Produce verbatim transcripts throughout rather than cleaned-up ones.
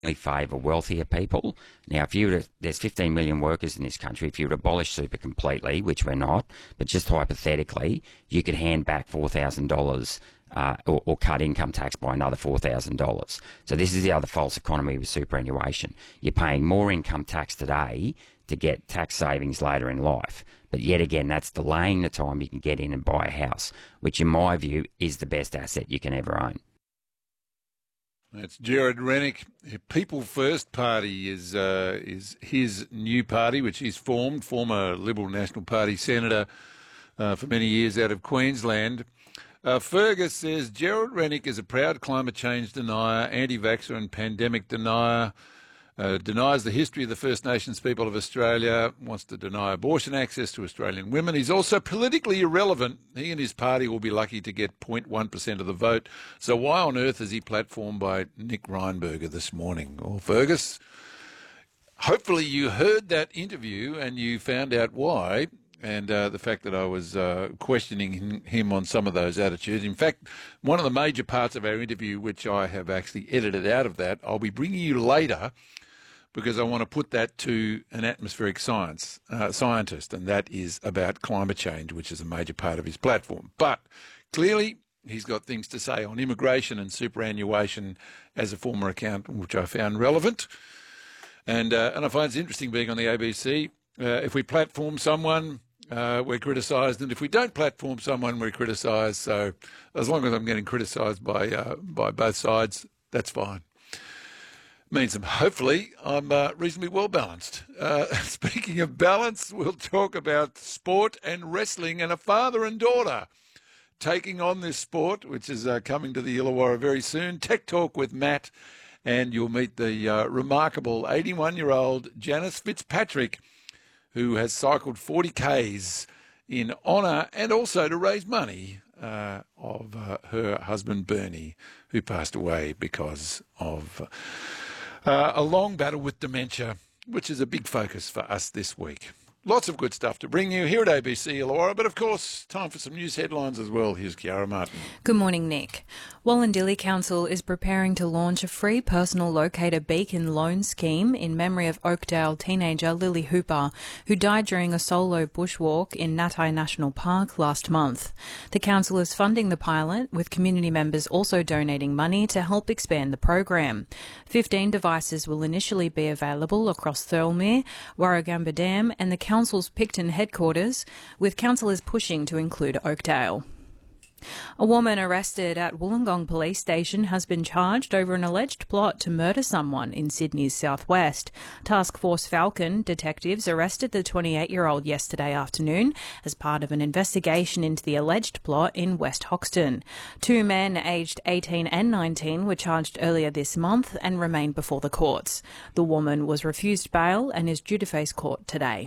favour wealthier people. Now, if you were to, there's fifteen million workers in this country. If you were to abolish super completely, which we're not, but just hypothetically, you could hand back four thousand dollars uh, or, or cut income tax by another four thousand dollars. So this is the other false economy with superannuation. You're paying more income tax today to get tax savings later in life. But yet again, that's delaying the time you can get in and buy a house, which in my view is the best asset you can ever own. That's Gerard Rennick. People First Party is uh, is his new party, which he's formed, former Liberal National Party senator uh, for many years out of Queensland. Uh, Fergus says Gerard Rennick is a proud climate change denier, anti-vaxxer and pandemic denier, uh, denies the history of the First Nations people of Australia, wants to deny abortion access to Australian women. He's also politically irrelevant. He and his party will be lucky to get zero point one percent of the vote. So why on earth is he platformed by Nick Reinberger this morning? Well, Fergus, hopefully you heard that interview and you found out why, and uh, the fact that I was uh, questioning him on some of those attitudes. In fact, one of the major parts of our interview, which I have actually edited out of that, I'll be bringing you later, because I want to put that to an atmospheric science uh, scientist, and that is about climate change, which is a major part of his platform. But clearly, he's got things to say on immigration and superannuation as a former accountant, which I found relevant. And uh, and I find it interesting being on the A B C. Uh, if we platform someone, uh, we're criticised, and if we don't platform someone, we're criticised. So as long as I'm getting criticised by uh, by both sides, that's fine. Means that hopefully I'm uh, reasonably well balanced. Uh, speaking of balance, we'll talk about sport and wrestling, and a father and daughter taking on this sport, which is uh, coming to the Illawarra very soon. Tech Talk with Matt, and you'll meet the uh, remarkable eighty-one-year-old Janice Fitzpatrick, who has cycled forty kays in honour and also to raise money uh, of uh, her husband Bernie, who passed away because of Uh, a long battle with dementia, which is a big focus for us this week. Lots of good stuff to bring you here at A B C Illawarra, but of course, time for some news headlines as well. Here's Kiara Martin. Good morning, Nick. Wallandilly Council is preparing to launch a free personal locator beacon loan scheme in memory of Oakdale teenager Lily Hooper, who died during a solo bushwalk in Natai National Park last month. The council is funding the pilot, with community members also donating money to help expand the program. Fifteen devices will initially be available across Thirlmere, Warragamba Dam and the council's Picton headquarters, with councillors pushing to include Oakdale. A woman arrested at Wollongong Police Station has been charged over an alleged plot to murder someone in Sydney's southwest. Task Force Falcon detectives arrested the twenty-eight-year-old yesterday afternoon as part of an investigation into the alleged plot in West Hoxton. Two men aged eighteen and nineteen were charged earlier this month and remain before the courts. The woman was refused bail and is due to face court today.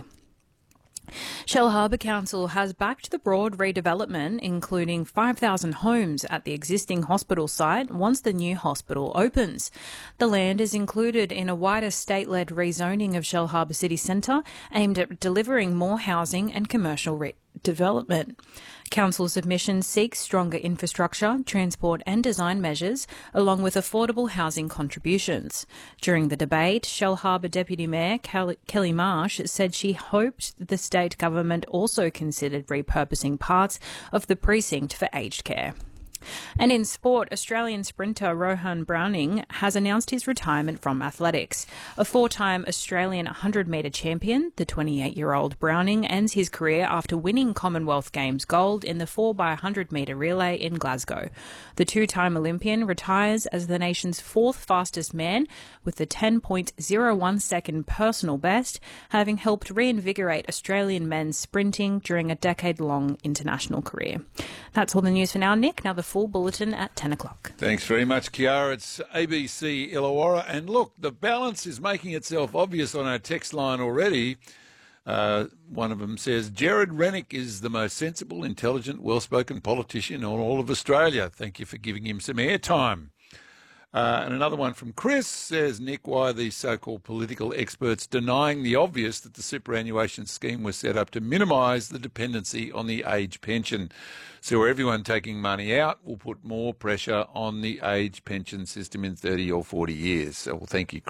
Shellharbour Council has backed the broad redevelopment, including five thousand homes at the existing hospital site once the new hospital opens. The land is included in a wider state-led rezoning of Shellharbour City Centre, aimed at delivering more housing and commercial re- development. Council submission seeks stronger infrastructure, transport and design measures, along with affordable housing contributions. During the debate, Shellharbour Deputy Mayor Kelly Marsh said she hoped the state government also considered repurposing parts of the precinct for aged care. And in sport, Australian sprinter Rohan Browning has announced his retirement from athletics. A four-time Australian one hundred metre champion, the twenty-eight-year-old Browning ends his career after winning Commonwealth Games gold in the four by one hundred metre relay in Glasgow. The two-time Olympian retires as the nation's fourth fastest man with the ten point oh one second personal best, having helped reinvigorate Australian men's sprinting during a decade-long international career. That's all the news for now, Nick. Now the full bulletin at ten o'clock. Thanks very much, Kiara. It's A B C Illawarra. And look, the balance is making itself obvious on our text line already. Uh, one of them says, Gerard Rennick is the most sensible, intelligent, well-spoken politician in all of Australia. Thank you for giving him some airtime. Uh, and another one from Chris says, Nick, why are these so-called political experts denying the obvious that the superannuation scheme was set up to minimise the dependency on the age pension? So everyone taking money out will put more pressure on the age pension system in thirty or forty years. So well, thank you, Chris.